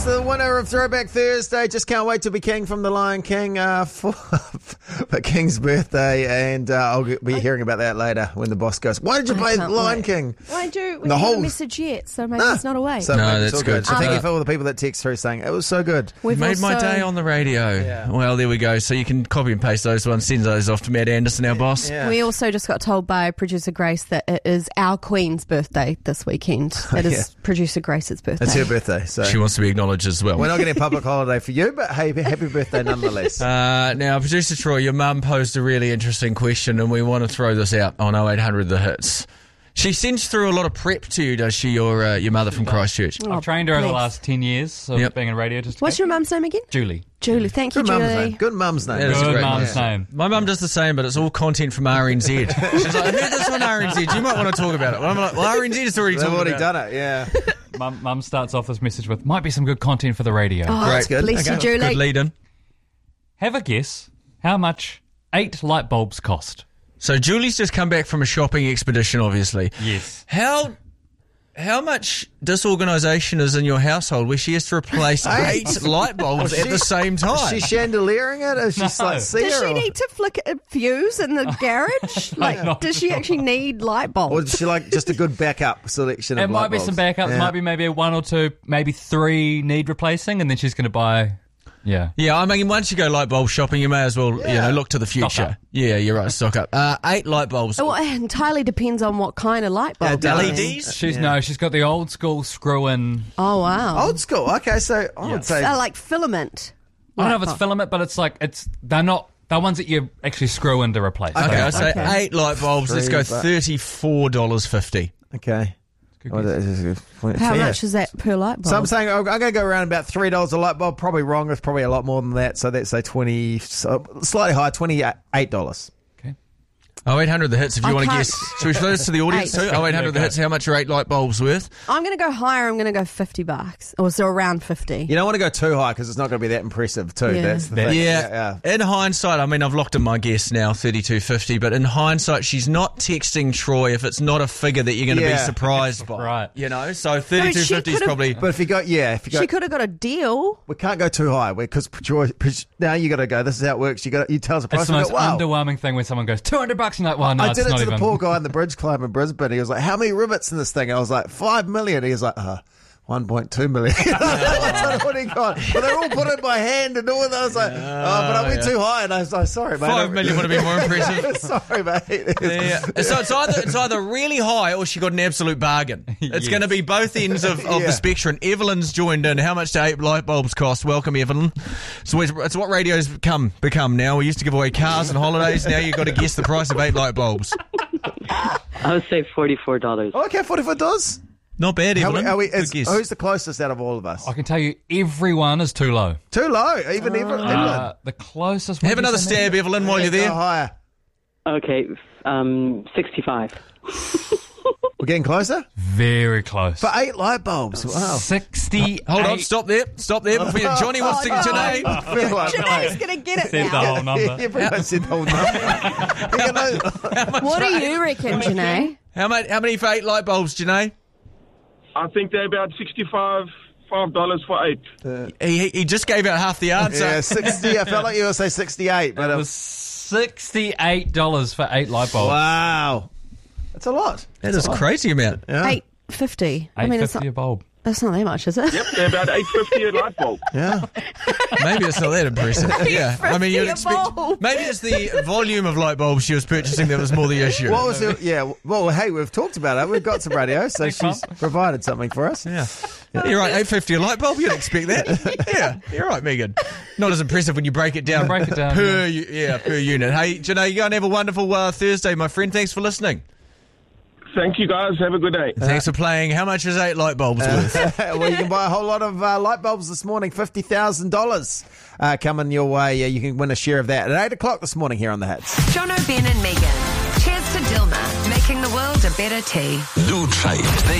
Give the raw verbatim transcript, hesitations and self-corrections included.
the winner of Throwback Thursday. Just can't wait to be king from The Lion King uh, for, for King's birthday, and uh, I'll be hearing about that later when the boss goes, why did you play The Lion wait. King? I do. We The haven't whole- got a message yet, so maybe Nah. it's not away. So No, maybe that's it's all good. So thank Uh, you for all the people that text through saying it was so good. We've Made my also- day on the radio. Yeah. Well, there we go. So you can copy and paste those ones, send those off to Matt Anderson, our boss. Yeah. We also just got told by producer Grace that it is our Queen's birthday this weekend. It is Yeah. producer Grace's birthday. It's her birthday, so She wants to be acknowledged as well. we're not getting a public holiday for you, but hey, happy birthday nonetheless. Uh, now, producer Troy, your mum posed a really interesting question, and we want to throw this out on oh eight hundred The Hits. She sends through a lot of prep to you, does she, your uh, your mother from Christchurch? Oh, I've trained her over the bless. last ten years of Yep. being in radio. Just What's your mum's name again? Julie. Julie. Thank you, Good mum's Julie. name. Good mum's name. That is a Good great mum's name. name. My mum does the same, but it's all content from R N Z. She's like, I heard this on R N Z. You might want to talk about it. Well, I'm like, well, R N Z has already They've talked already about done it, yeah. Mum, Mum starts off this message with, might be some good content for the radio. Oh, That's good. bless Okay. you, Julie. Good lead in. Have a guess how much eight light bulbs cost. So Julie's just come back from a shopping expedition, obviously. Yes. How how much disorganisation is in your household where she has to replace eight light bulbs at the same Is time? she chandeliering it? Is she No. like see Does her? she or, need to flick a fuse in the garage? Like, not does she sure. actually need light or bulbs? is she like just a good backup selection It of might light be bulbs? some backups. Yeah. Might be maybe one or two, maybe three need replacing, and then she's going to buy. Yeah. Yeah, I mean, once you go light bulb shopping, you may as well, you Yeah. know, look to the Stock future. up. Yeah, you're right. Stock up. Uh, eight light bulbs. Well, it entirely depends on what kind of light bulb. Yeah, L it E is. Ds. She's Yeah. no, she's got the old school screw in. Oh, wow. Old school. Okay, so I would say Uh, like filament. I don't know if light it's filament, but it's like it's they're not they're ones that you actually screw in to replace. Okay, I say Okay. eight light bulbs. Let's go Three, but- thirty-four dollars fifty. okay. Oh, that is- How fair. much is that per light bulb? So I'm saying I'm going to go around about three dollars a light bulb. Probably wrong. It's probably a lot more than that. So let's say twenty, so slightly higher, twenty-eight dollars. Oh eight hundred The Hits, if you I want to can't- guess. Should we throw this to the audience Eight. too? Oh eight hundred The Yeah, Hits, how much are eight light bulbs worth? I'm going to go higher. I'm going to go fifty bucks. Or so around fifty. You don't want to go too high because it's not going to be that impressive too. Yeah. That's the That- thing. Yeah. In hindsight, I mean, I've locked in my guess now, thirty-two fifty, but in hindsight, she's not texting Troy if it's not a figure that you're going to Yeah. be surprised by. Right. You know, so thirty-two fifty is could've- probably... But if you go, yeah, if you go, She could have got a deal. we can't go too high because now you got to go. This is how it works. You got you tell us a price. It's the and most go, wow. underwhelming thing when someone goes two hundred bucks and you're like, well, no, I it's did it not to even. the poor guy in the bridge club in Brisbane. He was like, "How many rivets in this thing?" I was like, five million. He was like, "Uh, one point two million." That's what he got. But they're all put in by hand and all that. I was like, "Oh, but I went yeah. too high." And I was like, "Sorry, mate." Five million would have been more impressive. Sorry, mate. Yeah. So it's either it's either really high or she got an absolute bargain. It's Yes. going to be both ends of, of Yeah. the spectrum. Evelyn's joined in. How much do eight light bulbs cost? Welcome, Evelyn. So it's, it's what radio's become become now. We used to give away cars and holidays. Now you've got to guess the price of eight light bulbs. I would say forty-four dollars. Okay, forty-four dollars. Not bad, How, Evelyn. are we, Good is, guess. who's the closest out of all of us? I can tell you, everyone is too low. Too low. Even Evelyn. Uh, the closest. one Have is another in stab, there. Evelyn, while you're Go there. higher. Okay, um, sixty-five. We're getting closer. Very close. For eight light bulbs. Wow. Sixty. Hold on, stop there. Stop there. Before you, Johnny wants to get your name. I feel like, Janae's going to get it Said the now. whole number. You pretty much said the whole number. You know, What do you reckon, Janae? How many, how many for eight light bulbs, Janae? I think they're about sixty-five five dollars for eight. He, he just gave out half the answer. yeah, sixty. I felt like you were say sixty-eight, but It uh, was sixty-eight dollars for eight light bulbs. wow, that's a lot. That is a crazy amount. Yeah, eight fifty. I Eight mean, it's fifty not, a bulb. that's not that much, is it? Yep, they're about eight fifty a light bulb. yeah. Maybe it's not that impressive. Yeah, I mean, you'd fifty a expect. bulb. Maybe it's the volume of light bulbs she was purchasing that was more the issue. What was it? Yeah. Well, hey, we've talked about it. We've got some radio, so she's provided something for us. Yeah. You're right, eight fifty a light bulb, you'd expect that. Yeah, you're right, Megan. Not as impressive when you break it down, break it down, per, u- yeah, per unit. Hey, Janae, you go and have a wonderful uh, Thursday, my friend. Thanks for listening. Thank you, guys. Have a good day. Thanks for playing. How much is eight light bulbs worth? Well, you can buy a whole lot of uh, light bulbs this morning. fifty thousand dollars uh, coming your way. Uh, you can win a share of that at eight o'clock this morning here on The Hits. Jono, Ben and Megan. Cheers to Dilma, making the world a better tea. Lou Trade.